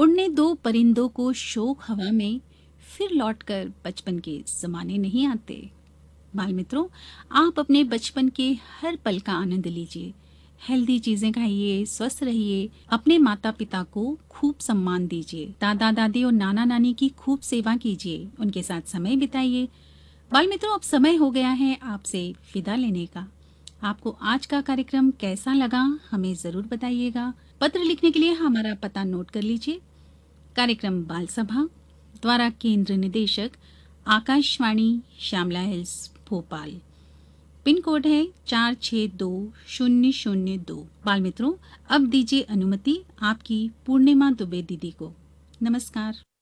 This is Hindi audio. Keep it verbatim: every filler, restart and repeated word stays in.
उड़ने दो परिंदों को शोक हवा में, फिर लौटकर बचपन के ज़माने नहीं आते। बाल मित्रों, आप अपने बचपन के हर पल का आनंद लीजिए। हेल्दी चीजें खाइए, स्वस्थ रहिए, अपने माता पिता को खूब सम्मान दीजिए, दादा दादी और नाना नानी की खूब सेवा कीजिए, उनके साथ समय बिताइए। बाल मित्रों, अब समय हो गया है आपसे विदा लेने का। आपको आज का कार्यक्रम कैसा लगा हमें जरूर बताइएगा। पत्र लिखने के लिए हमारा पता नोट कर लीजिए। कार्यक्रम बाल सभा, द्वारा केंद्र निदेशक Akashvani Shyamala hills Bhopal. Pin code है चार छः दो शून्य शून्य दो। बाल मित्रों, अब दीजिए अनुमति आपकी पूर्णिमा दुबे दीदी को। नमस्कार।